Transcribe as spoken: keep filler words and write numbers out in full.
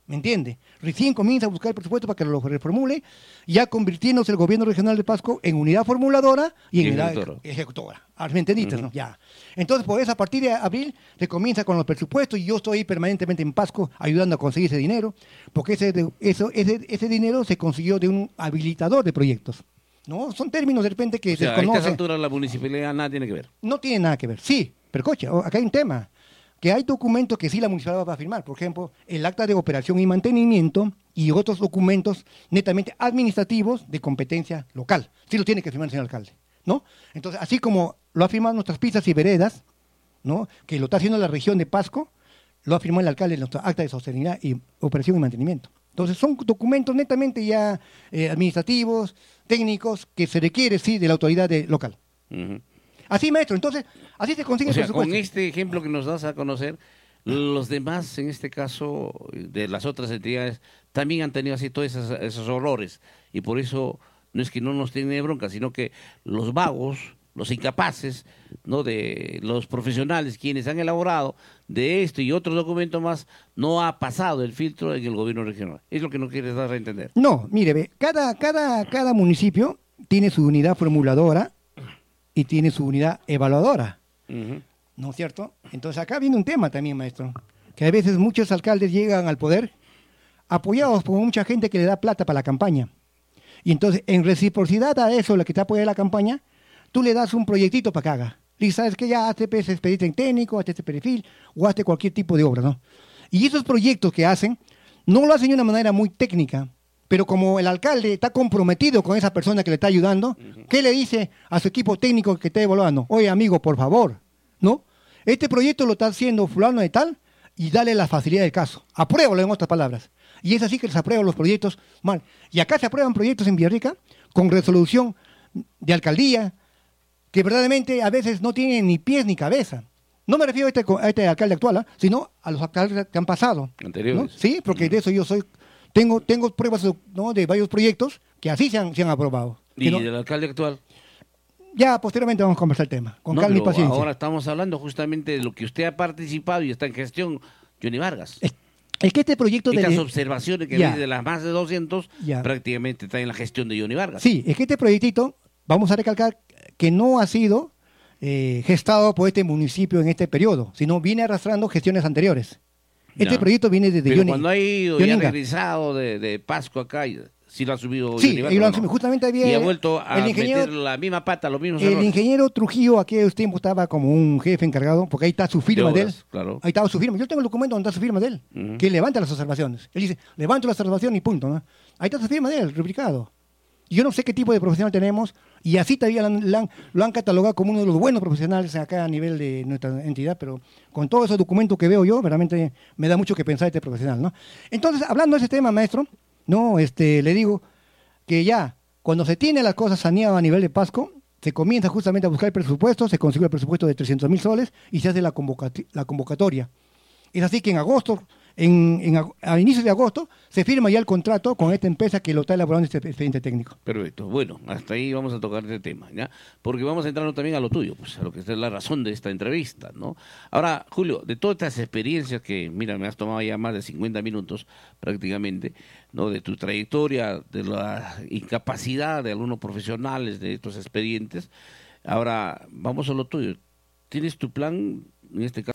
¿Me entiende? Recién comienza a buscar el presupuesto para que lo reformule, ya convirtiéndose el gobierno regional de Pasco en unidad formuladora y en Y unidad ejecutora. ejecutora. Ah, ¿me entendiste? Ujú. ¿No? Ya. Entonces, pues a partir de abril se comienza con los presupuestos y yo estoy permanentemente en Pasco ayudando a conseguir ese dinero, porque ese, de- eso, ese, ese dinero se consiguió de un habilitador de proyectos. ¿No? Son términos de repente que O se sea, a estas desconocen. alturas la municipalidad nada tiene que ver. No tiene nada que ver. Sí, pero coche, o- acá hay un tema. Que hay documentos que sí la municipalidad va a firmar. Por ejemplo, el acta de operación y mantenimiento y otros documentos netamente administrativos de competencia local. Sí lo tiene que firmar el señor alcalde, ¿no? Entonces, así como lo ha firmado nuestras pistas y veredas, ¿no? Que lo está haciendo la región de Pasco, lo ha firmado el alcalde en nuestra acta de sostenibilidad y operación y mantenimiento. Entonces, son documentos netamente ya eh, administrativos, técnicos, que se requiere, sí, de la autoridad de- local. Ujú. Así, maestro, entonces, así se consigue O sea, el presupuesto. con este ejemplo que nos das a conocer, los demás, en este caso, de las otras entidades, también han tenido así todos esos, esos horrores. Y por eso no es que no nos tiene bronca, sino que los vagos, los incapaces, ¿no? De los profesionales, quienes han elaborado de esto y otros documentos más, no ha pasado el filtro en el gobierno regional. Es lo que no quieres dar a entender. No, mire, ve, cada, cada, cada municipio tiene su unidad formuladora y tiene su unidad evaluadora, Ujú. ¿no es cierto? Entonces acá viene un tema también, maestro, que a veces muchos alcaldes llegan al poder apoyados por mucha gente que le da plata para la campaña. Y entonces, en reciprocidad a eso, la que te apoya la campaña, tú le das un proyectito para que haga. Y sabes que ya hazte ese expediente técnico, hazte este perfil, o hazte cualquier tipo de obra, ¿no? Y esos proyectos que hacen, no lo hacen de una manera muy técnica, pero como el alcalde está comprometido con esa persona que le está ayudando, ¿qué le dice a su equipo técnico que está evaluando? Oye, amigo, por favor, ¿no? Este proyecto lo está haciendo fulano de tal y dale la facilidad del caso. Apruébalo, en otras palabras. Y es así que les aprueban los proyectos mal. Y acá se aprueban proyectos en Villarrica con resolución de alcaldía que verdaderamente a veces no tienen ni pies ni cabeza. No me refiero a este, co- a este alcalde actual, ¿ah? Sino a los alcaldes que han pasado. Anteriores. ¿no? Sí, porque de eso yo soy, tengo, tengo pruebas, ¿no? De varios proyectos que así se han, se han aprobado. Que ¿Y no- del alcalde actual? ya posteriormente vamos a conversar el tema, con No, calma y pero paciencia. ahora estamos hablando justamente de lo que usted ha participado y está en gestión, Johnny Vargas. Es, es que este proyecto de... Estas le- observaciones que Ya. vienen de las más de doscientos, Ya. prácticamente están en la gestión de Johnny Vargas. Sí, es que este proyectito, vamos a recalcar que no ha sido eh, gestado por este municipio en este periodo, sino viene arrastrando gestiones anteriores. Este Ya. proyecto viene desde Pero Johnny- cuando ha ido y Johnny ha Inga. regresado de, de Pasco acá, y- sí lo ha subido Sí, Johnny Vargas, y lo han ¿o no? subido. Justamente había- Y ha vuelto a el ingeniero- meter la misma pata, los mismos El errores. ingeniero Trujillo, aquel tiempo estaba como un jefe encargado, porque ahí está su firma de, obras, él. claro. Ahí estaba su firma. Yo tengo el documento donde está su firma de él, Ujú. que él levanta las observaciones. Él dice, levanto las observaciones y punto, ¿no? Ahí está su firma de él, rubricado. Yo no sé qué tipo de profesional tenemos, y así todavía lo han, lo han- lo han catalogado como uno de los buenos profesionales acá a nivel de nuestra entidad, pero con todos esos documentos que veo yo, realmente me da mucho que pensar este profesional, ¿no? Entonces, hablando de ese tema, maestro, no, este, le digo que ya, cuando se tiene las cosas saneadas a nivel de Pasco, se comienza justamente a buscar el presupuesto, se consigue el presupuesto de trescientos mil soles y se hace la, convocati- la convocatoria. Es así que en agosto, en, en ag- a inicios de agosto, se firma ya el contrato con esta empresa que lo está elaborando este expediente técnico. Perfecto. Bueno, hasta ahí vamos a tocar este tema, ¿ya? Porque vamos a entrar también a lo tuyo, pues a lo que es la razón de esta entrevista, ¿no? Ahora, Julio, de todas estas experiencias que, mira, me has tomado ya más de cincuenta minutos prácticamente, ¿no? De tu trayectoria, de la incapacidad de algunos profesionales de estos expedientes. Ahora, vamos a lo tuyo. ¿Tienes tu plan, en este caso?